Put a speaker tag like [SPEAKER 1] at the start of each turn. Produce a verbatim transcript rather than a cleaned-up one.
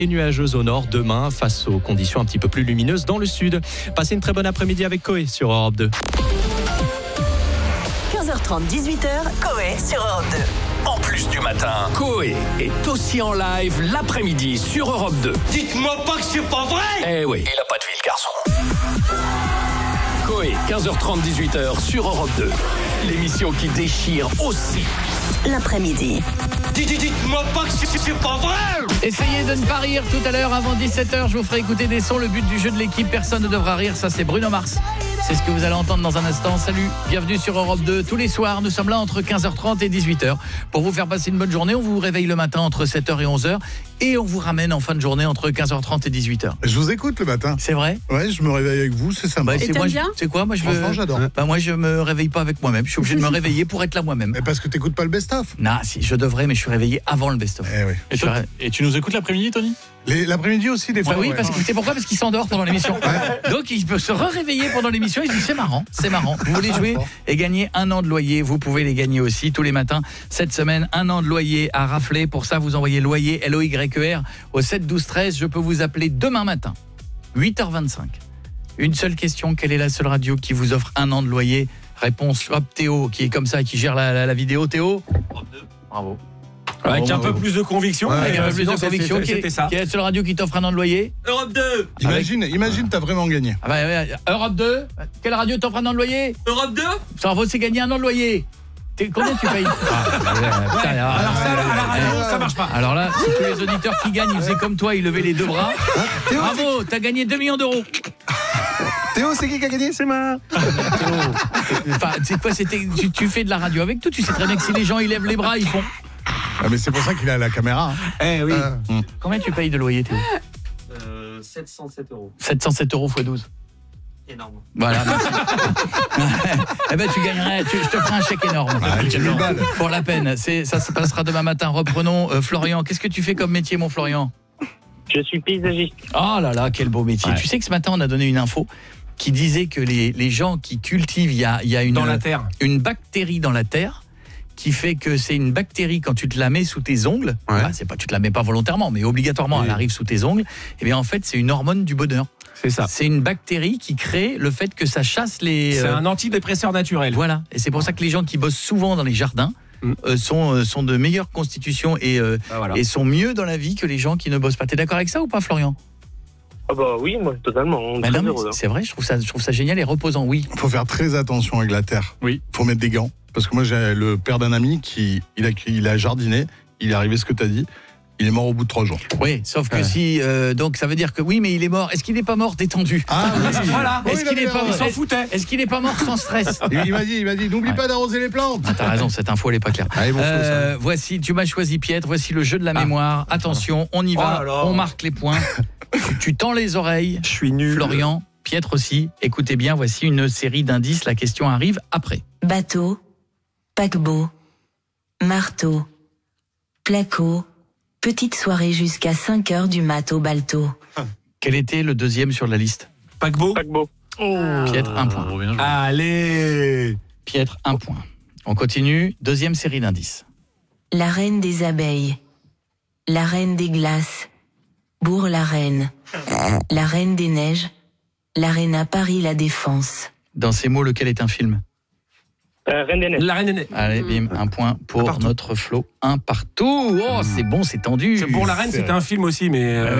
[SPEAKER 1] et nuageuse au nord demain face aux conditions un petit peu plus lumineuses dans le sud. Passez une très bonne après-midi avec Coé sur Europe deux.
[SPEAKER 2] quinze heures trente, dix-huit heures, Coé sur Europe deux.
[SPEAKER 3] En plus du matin, Coé est aussi en live l'après-midi sur Europe deux.
[SPEAKER 4] Dites-moi pas que c'est pas vrai!
[SPEAKER 3] Eh oui, il a pas de vie le garçon. Coé, quinze heures trente, dix-huit heures sur Europe deux. L'émission qui déchire aussi
[SPEAKER 2] l'après-midi.
[SPEAKER 4] Dites-moi pas que c'est, c'est pas vrai!
[SPEAKER 5] Essayez de ne pas rire tout à l'heure avant dix-sept heures. Je vous ferai écouter des sons. Le but du jeu de l'équipe, personne ne devra rire. Ça, c'est Bruno Mars. C'est ce que vous allez entendre dans un instant. Salut, bienvenue sur Europe deux. Tous les soirs, nous sommes là entre quinze heures trente et dix-huit heures. Pour vous faire passer une bonne journée, on vous réveille le matin entre sept heures et onze heures. Et on vous ramène en fin de journée entre quinze heures trente et dix-huit heures.
[SPEAKER 6] Je vous écoute le matin.
[SPEAKER 5] C'est vrai?
[SPEAKER 6] Ouais, je me réveille avec vous, c'est sympa.
[SPEAKER 5] Bah,
[SPEAKER 7] Et
[SPEAKER 5] c'est
[SPEAKER 7] t'aimes
[SPEAKER 5] moi,
[SPEAKER 7] bien?
[SPEAKER 5] C'est quoi? Moi, je
[SPEAKER 6] Franchement,
[SPEAKER 5] me...
[SPEAKER 6] j'adore.
[SPEAKER 5] Bah, moi, je me réveille pas avec moi-même. Je suis obligé de me réveiller pour être là moi-même.
[SPEAKER 6] Mais parce que t'écoutes pas le best-of.
[SPEAKER 5] Non, si, je devrais, mais je suis réveillé avant le best-of.
[SPEAKER 6] Eh oui.
[SPEAKER 8] Et, toi, et tu nous écoutes l'après-midi, Tony?
[SPEAKER 6] Les- L'après-midi aussi, des fois.
[SPEAKER 5] Bah oui,
[SPEAKER 6] ouais.
[SPEAKER 5] parce que c'est pourquoi? Parce qu'il s'endort pendant l'émission. Donc il peut se réveiller pendant l'émission. Il se dit c'est marrant, c'est marrant. Vous voulez jouer et gagner un an de loyer? Vous pouvez les gagner aussi tous les matins. Cette semaine, un an de loyer à rafler. Pour ça, vous envoyez loyer L O Y E R au sept douze treize. Je peux vous appeler demain matin, huit heures vingt-cinq. Une seule question, quelle est la seule radio qui vous offre un an de loyer? Réponse, hop, Théo, qui est comme ça, qui gère la, la, la vidéo. Théo? Bravo.
[SPEAKER 8] Avec
[SPEAKER 5] Bravo,
[SPEAKER 8] un peu
[SPEAKER 5] bravo.
[SPEAKER 8] plus de conviction.
[SPEAKER 6] Ouais,
[SPEAKER 5] Avec un peu plus de
[SPEAKER 8] Sinon,
[SPEAKER 5] conviction,
[SPEAKER 8] c'était-
[SPEAKER 5] qui est,
[SPEAKER 8] c'était ça.
[SPEAKER 5] qui est la seule radio qui t'offre un an de loyer?
[SPEAKER 4] Europe deux!
[SPEAKER 6] Imagine, imagine, t'as vraiment gagné.
[SPEAKER 5] Ah bah, ouais, Europe deux, quelle radio t'offre un an de loyer?
[SPEAKER 4] Europe deux?
[SPEAKER 5] Ça vaut, c'est gagner un an de loyer. T'es, combien tu payes? Ah, ouais, putain, alors,
[SPEAKER 8] Alors ça, à la radio,
[SPEAKER 5] euh,
[SPEAKER 8] ça marche pas.
[SPEAKER 5] alors là, si tous les auditeurs qui gagnent, ils faisaient comme toi, ils levaient les deux bras. Bravo, t'as gagné deux millions d'euros.
[SPEAKER 6] Théo, c'est qui qui a gagné? C'est moi.
[SPEAKER 5] Enfin, tu sais quoi, c'était, tu, tu fais de la radio avec tout, tu sais très bien que si les gens ils lèvent les bras, ils font.
[SPEAKER 6] Ah, mais c'est pour ça qu'il a la caméra. hein.
[SPEAKER 8] Eh oui.
[SPEAKER 6] Euh,
[SPEAKER 5] Combien tu payes de loyer, Théo?
[SPEAKER 4] Euh, sept cent sept euros.
[SPEAKER 5] sept cent sept euros fois douze.
[SPEAKER 4] Énorme.
[SPEAKER 5] Voilà. Merci. Eh ben tu gagnerais, tu, je te ferai un chèque énorme.
[SPEAKER 6] Ah, dix mille balles.
[SPEAKER 5] Pour la peine. C'est, ça se passera demain matin. Reprenons euh, Florian. Qu'est-ce que tu fais comme métier, mon Florian?
[SPEAKER 9] Je suis paysagiste.
[SPEAKER 5] Oh là là, quel beau métier.
[SPEAKER 8] Ouais.
[SPEAKER 5] Tu sais que ce matin, on a donné une info qui disait que les, les gens qui cultivent, il y a, il y a une,
[SPEAKER 8] Dans la terre.
[SPEAKER 5] une bactérie dans la terre qui fait que c'est une bactérie quand tu te la mets sous tes ongles.
[SPEAKER 8] Ouais.
[SPEAKER 5] Voilà, c'est pas, tu te la mets pas volontairement, mais obligatoirement,
[SPEAKER 8] Oui.
[SPEAKER 5] elle arrive sous tes ongles. Et bien en fait, c'est une hormone du bonheur.
[SPEAKER 8] C'est ça.
[SPEAKER 5] C'est une bactérie qui crée le fait que ça chasse les...
[SPEAKER 8] C'est
[SPEAKER 5] euh,
[SPEAKER 8] un antidépresseur naturel.
[SPEAKER 5] Voilà. Et c'est pour ça que les gens qui bossent souvent dans les jardins
[SPEAKER 8] Mm.
[SPEAKER 5] euh, sont, euh, sont de meilleure constitution et, euh,
[SPEAKER 8] Ah, voilà.
[SPEAKER 5] et sont mieux dans la vie que les gens qui ne bossent pas. T'es d'accord avec ça ou pas, Florian?
[SPEAKER 9] Ah bah oui, moi totalement.
[SPEAKER 5] Bah
[SPEAKER 9] Très
[SPEAKER 5] non, mais
[SPEAKER 9] heureux.
[SPEAKER 5] c'est- c'est vrai, je trouve ça, je trouve ça génial et reposant, oui.
[SPEAKER 6] Faut faire très attention avec la terre.
[SPEAKER 8] Oui.
[SPEAKER 6] Faut mettre des gants. Parce que moi, j'ai le père d'un ami qui il a, il a jardiné. Il est arrivé ce que t'as dit. Il est mort au bout de trois jours.
[SPEAKER 5] Oui, sauf que
[SPEAKER 6] Ouais.
[SPEAKER 5] si... euh, donc ça veut dire que oui, mais il est mort. Est-ce qu'il n'est pas mort détendu?
[SPEAKER 6] Ah oui.
[SPEAKER 8] Voilà.
[SPEAKER 5] Est-ce
[SPEAKER 6] Oui,
[SPEAKER 5] qu'il
[SPEAKER 6] il
[SPEAKER 5] n'est
[SPEAKER 6] avait
[SPEAKER 5] pas,
[SPEAKER 6] raison.
[SPEAKER 8] Il s'en foutait.
[SPEAKER 5] est-ce qu'il n'est pas mort sans stress?
[SPEAKER 6] Il, il m'a dit, il m'a dit, n'oublie
[SPEAKER 5] Ouais.
[SPEAKER 6] pas d'arroser les plantes.
[SPEAKER 5] Ah, t'as raison, cette info, elle n'est pas claire.
[SPEAKER 6] Ah, ils vont
[SPEAKER 5] Euh, voici, tu m'as choisi, Pietre. Voici le jeu de la mémoire. Attention, on y
[SPEAKER 8] Oh
[SPEAKER 5] va.
[SPEAKER 8] là là.
[SPEAKER 5] On marque les points. tu, tu tends les oreilles.
[SPEAKER 8] Je suis nul.
[SPEAKER 5] Florian, Pietre aussi. Écoutez bien, voici une série d'indices. La question arrive après.
[SPEAKER 10] Bateau, paquebot, marteau, placo, petite soirée jusqu'à cinq heures du mat au balto.
[SPEAKER 5] Quel était le deuxième sur la liste?
[SPEAKER 8] Paquebot.
[SPEAKER 9] Paquebot.
[SPEAKER 5] Pietre, un point.
[SPEAKER 8] Allez.
[SPEAKER 5] Pietre, un point. On continue. Deuxième série d'indices.
[SPEAKER 10] La reine des abeilles, la reine des glaces, Bourg-la-Reine, la reine des neiges, l'arène à Paris la Défense.
[SPEAKER 5] Dans ces mots, lequel est un film?
[SPEAKER 9] Euh, Reine des Neiges.
[SPEAKER 8] La reine est née.
[SPEAKER 5] Allez, bim, un point pour
[SPEAKER 8] Un partout.
[SPEAKER 5] notre Flo. Un partout. Oh, c'est bon, c'est tendu.
[SPEAKER 8] Bon, la reine,
[SPEAKER 6] C'est-
[SPEAKER 8] c'était un film aussi, mais.
[SPEAKER 5] Ah
[SPEAKER 8] euh,